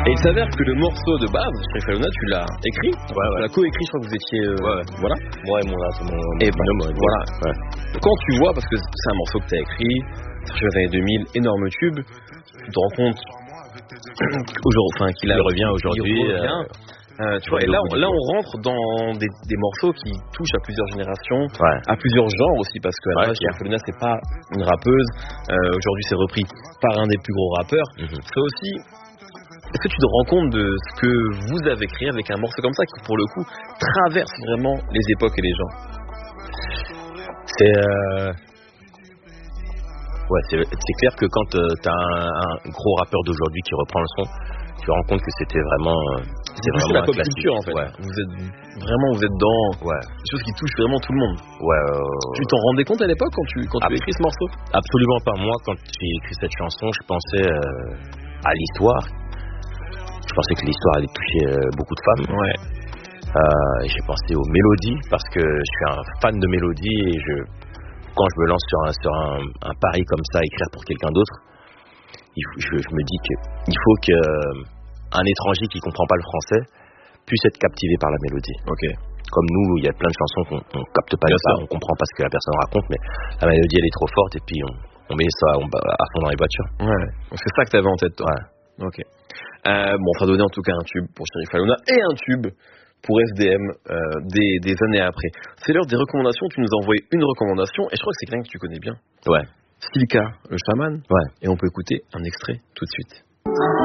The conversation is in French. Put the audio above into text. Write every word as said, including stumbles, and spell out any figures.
Et il s'avère que le morceau de base, Sheriff Aluna, tu l'as écrit, ouais, ouais. tu l'as co-écrit, je crois que vous étiez, euh, ouais, ouais. voilà. Moi et mon là, c'est mon. Et ben, bah, voilà. Ouais. Quand tu vois, parce que c'est un morceau que t'as écrit, sur les années deux mille, énorme tube, tu te rends compte aujourd'hui, enfin qu'il a, il revient aujourd'hui. Il revient, euh, Euh, tu vois, et là, on, là, on rentre dans des, des morceaux qui touchent à plusieurs générations, ouais. à plusieurs genres aussi, parce que à la base, ouais, Sheriff Aluna, c'est pas une rappeuse. Euh, aujourd'hui, c'est repris par un des plus gros rappeurs. Mm-hmm. C'est aussi. Est-ce que tu te rends compte de ce que vous avez créé avec un morceau comme ça, qui pour le coup traverse vraiment les époques et les genres? C'est. Euh... Ouais, c'est, c'est clair que quand euh, t'as un, un gros rappeur d'aujourd'hui qui reprend le son, tu te rends compte que c'était vraiment. Euh, c'est vraiment la pop classique. culture en fait. Ouais. Vous êtes vraiment, vous êtes dans ouais. des choses qui touchent vraiment tout le monde. Ouais. Euh... Tu t'en rendais compte à l'époque quand tu quand Ab- tu as écrit ce morceau? Absolument pas. Moi, quand j'ai écrit cette chanson, je pensais euh, à l'histoire. Je pensais que l'histoire allait toucher euh, beaucoup de femmes. Ouais. Euh, et j'ai pensé aux mélodies parce que je suis un fan de mélodies et je, quand je me lance sur un, sur un, un pari comme ça, écrire pour quelqu'un d'autre, il, je, je me dis qu'il faut qu'un étranger qui comprend pas le français puisse être captivé par la mélodie. Okay. Comme nous, il y a plein de chansons qu'on on capte pas, pas, on comprend pas ce que la personne raconte, mais la mélodie elle est trop forte et puis on, on met ça on, à fond dans les voitures. Ouais. C'est ça que t'avais en tête, toi. Ouais. Ok. Euh, bon, ça a donné en tout cas un tube pour Sheriff Aluna et un tube pour S D M euh, des, des années après. C'est l'heure des recommandations. Tu nous as envoyé une recommandation et je crois que c'est quelqu'un que tu connais bien. Ouais. Stilka, le chaman. Ouais. Et on peut écouter un extrait tout de suite.